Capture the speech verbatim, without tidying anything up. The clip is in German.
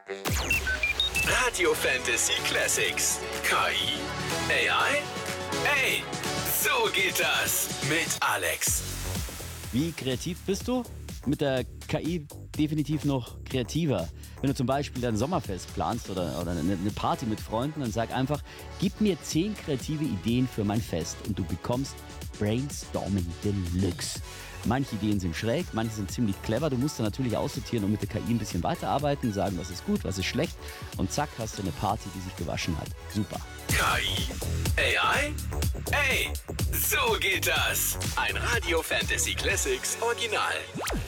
Radio Fantasy Classics. K I? A I? Ey, so geht das mit Alex. Wie kreativ bist du? Mit der K I definitiv noch kreativer. Wenn du zum Beispiel dein Sommerfest planst oder, oder eine Party mit Freunden, dann sag einfach, gib mir zehn kreative Ideen für mein Fest und du bekommst Brainstorming Deluxe. Manche Ideen sind schräg, manche sind ziemlich clever. Du musst dann natürlich aussortieren und mit der K I ein bisschen weiterarbeiten, sagen, was ist gut, was ist schlecht und zack, hast du eine Party, die sich gewaschen hat. Super. K I? A I? Ey, so geht das. Ein Radio Fantasy Classics Original.